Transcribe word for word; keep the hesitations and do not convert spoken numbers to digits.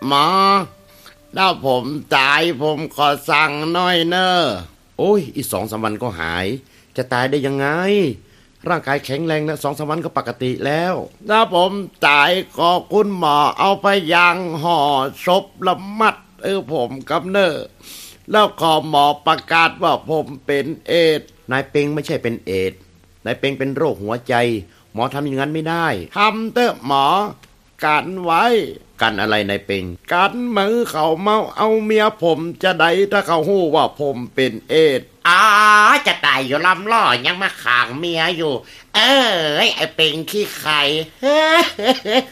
หมอถ้าผมตายผมขอสั่งหน่อยเนอะโอ้ยอีกสองสามวันก็หายจะตายได้ยังไงร่างกายแข็งแรงนะสองสามวันก็ปกติแล้วถ้าผมตายขอคุณหมอเอาไปยางห่อศพละมัดเออผมกับเนอะแล้วขอหมอประกาศว่าผมเป็นเอดส์นายเป็งไม่ใช่เป็นเอดส์นายเป็งเป็นโรคหัวใจหมอทำอย่างนั้นไม่ได้ทำเถอะหมอกันไว้กันอะไรนายเป็งกันมือเขาเมาเอาเมียผมจะได้ถ้าเขาหู้ว่าผมเป็นเอดส์อ๋อจะตายอยู่ลำล่อยังมาขางเมียอยู่เออไอ้เป็งขี้ไข่